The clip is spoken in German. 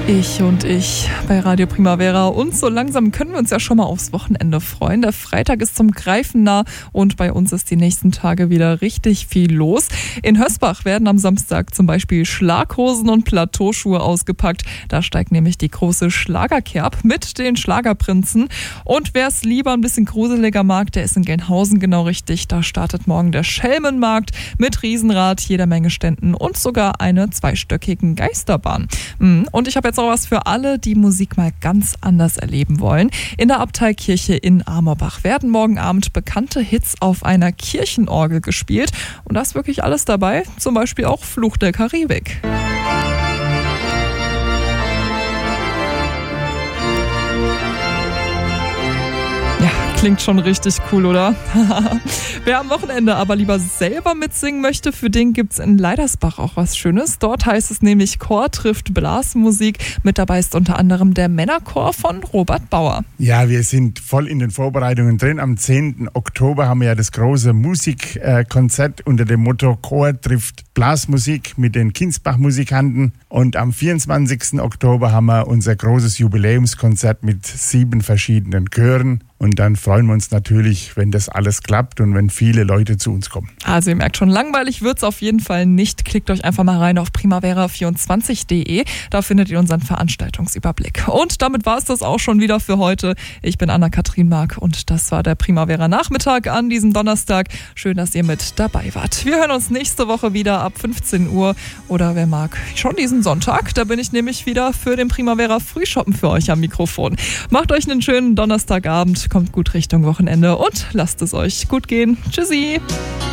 Ich bei Radio Primavera. Und so langsam können wir uns ja schon mal aufs Wochenende freuen. Der Freitag ist zum Greifen nah und bei uns ist die nächsten Tage wieder richtig viel los. In Hösbach werden am Samstag zum Beispiel Schlaghosen und Plateauschuhe ausgepackt. Da steigt nämlich die große Schlagerkerb mit den Schlagerprinzen. Und wer es lieber ein bisschen gruseliger mag, der ist in Gelnhausen genau richtig. Da startet morgen der Schelmenmarkt mit Riesenrad, jeder Menge Ständen und sogar einer zweistöckigen Geisterbahn. Und ich habe jetzt auch was für alle, die Musik mal ganz anders erleben wollen. In der Abteikirche in Amorbach werden morgen Abend bekannte Hits auf einer Kirchenorgel gespielt. Und da ist wirklich alles dabei, zum Beispiel auch Fluch der Karibik. Klingt schon richtig cool, oder? Wer am Wochenende aber lieber selber mitsingen möchte, für den gibt's in Leidersbach auch was Schönes. Dort heißt es nämlich Chor trifft Blasmusik. Mit dabei ist unter anderem der Männerchor von Robert Bauer. Ja, wir sind voll in den Vorbereitungen drin. Am 10. Oktober haben wir ja das große Musikkonzert unter dem Motto Chor trifft Blasmusik mit den Kinsbach-Musikanten. Und am 24. Oktober haben wir unser großes Jubiläumskonzert mit 7 verschiedenen Chören. Und dann freuen wir uns natürlich, wenn das alles klappt und wenn viele Leute zu uns kommen. Also ihr merkt schon, langweilig wird's auf jeden Fall nicht. Klickt euch einfach mal rein auf primavera24.de. Da findet ihr unseren Veranstaltungsüberblick. Und damit war es das auch schon wieder für heute. Ich bin Anna-Kathrin Mark und das war der Primavera-Nachmittag an diesem Donnerstag. Schön, dass ihr mit dabei wart. Wir hören uns nächste Woche wieder ab 15 Uhr oder wer mag, schon diesen Sonntag. Da bin ich nämlich wieder für den Primavera-Frühshoppen für euch am Mikrofon. Macht euch einen schönen Donnerstagabend. Kommt gut Richtung Wochenende und lasst es euch gut gehen. Tschüssi!